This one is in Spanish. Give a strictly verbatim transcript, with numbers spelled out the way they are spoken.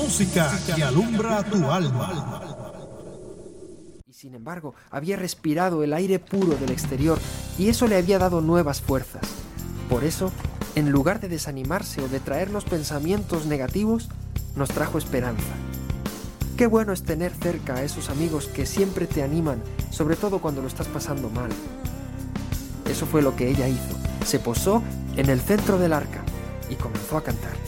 música que alumbra tu alma. Y sin embargo, había respirado el aire puro del exterior y eso le había dado nuevas fuerzas. Por eso, en lugar de desanimarse o de traernos pensamientos negativos, nos trajo esperanza. Qué bueno es tener cerca a esos amigos que siempre te animan, sobre todo cuando lo estás pasando mal. Eso fue lo que ella hizo. Se posó en el centro del arca y comenzó a cantar.